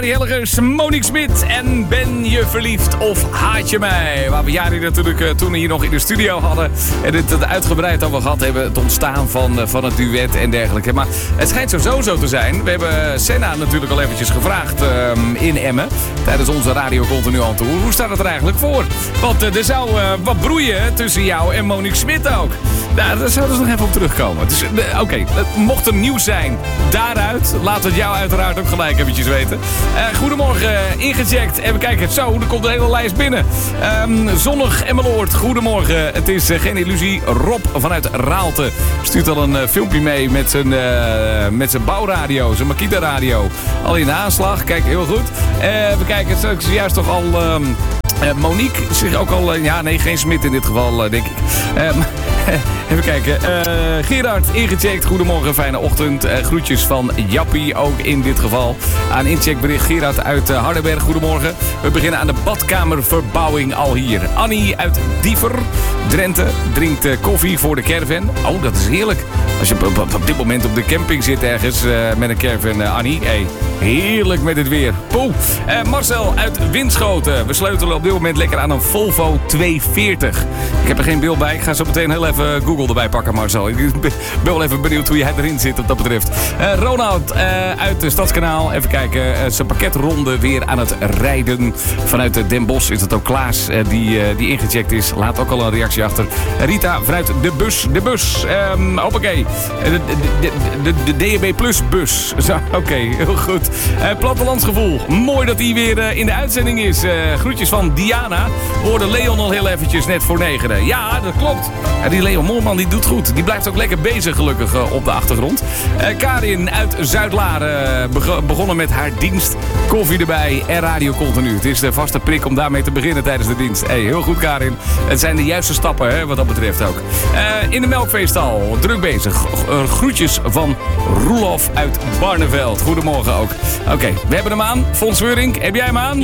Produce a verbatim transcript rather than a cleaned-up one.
Helligers, Monique Smit en ben je verliefd of haat je mij? Waar we Jari natuurlijk uh, toen hier nog in de studio hadden en het, het uitgebreid over gehad hebben. Het ontstaan van, uh, van het duet en dergelijke. Maar het schijnt sowieso zo te zijn. We hebben Senna natuurlijk al eventjes gevraagd uh, in Emmen tijdens onze Radio Continu aan toe. Hoe staat het er eigenlijk voor? Want uh, er zou uh, wat broeien tussen jou en Monique Smit ook. Nou, daar zouden ze nog even op terugkomen. Dus, uh, Oké, okay. Mocht er nieuws zijn daaruit, laat het jou uiteraard ook gelijk eventjes weten. Uh, goedemorgen, uh, ingecheckt. En we kijken, zo, er komt een hele lijst binnen. Um, zonnig Emmeloord, goedemorgen. Het is uh, geen illusie. Rob vanuit Raalte stuurt al een uh, filmpje mee met zijn, uh, met zijn bouwradio, zijn Makita radio. Al in de aanslag, kijk, heel goed. Uh, we kijken, straks juist toch al... Um, Uh, Monique zich ook al... Uh, ja, nee, geen Smit in dit geval, uh, denk ik. Uh, even kijken. Uh, Gerard, ingecheckt. Goedemorgen, fijne ochtend. Uh, groetjes van Jappie, ook in dit geval. Aan incheckbericht Gerard uit uh, Hardenberg. Goedemorgen. We beginnen aan de badkamerverbouwing al hier. Annie uit Diever, Drenthe, drinkt uh, koffie voor de caravan. Oh, dat is heerlijk. Als je op, op, op dit moment op de camping zit ergens uh, met een caravan, uh, Annie. Hey, heerlijk met het weer. Poeh. Uh, Marcel uit Winschoten. We sleutelen op dit moment lekker aan een Volvo tweehonderdveertig. Ik heb er geen beeld bij. Ik ga zo meteen heel even Google erbij pakken, Marcel. Ik ben wel even benieuwd hoe jij erin zit wat dat betreft. Uh, Ronald uh, uit de Stadskanaal. Even kijken. Uh, zijn pakketronde weer aan het rijden. Vanuit Den Bosch is het ook Klaas uh, die, uh, die ingecheckt is. Laat ook al een reactie achter. Rita vanuit de bus. De bus. Um, Hoppakee. De, de, de, de, de D H B Plus bus. Oké, okay, heel goed. Uh, Plattelandsgevoel. Mooi dat hij weer uh, in de uitzending is. Uh, groetjes van Diana. We hoorden Leon al heel eventjes net voor negenen. Ja, dat klopt. Uh, die Leon Moorman die doet goed. Die blijft ook lekker bezig gelukkig uh, op de achtergrond. Uh, Karin uit Zuidlaren uh, begonnen met haar dienst. Koffie erbij en Radio Continu. Het is de vaste prik om daarmee te beginnen tijdens de dienst. Hey, heel goed Karin. Het zijn de juiste stappen hè, wat dat betreft ook. Uh, in de melkveestal. Druk bezig. Uh, groetjes van Roelof uit Barneveld. Goedemorgen ook. Oké, okay, we hebben hem aan. Fons Weuring, heb jij hem aan?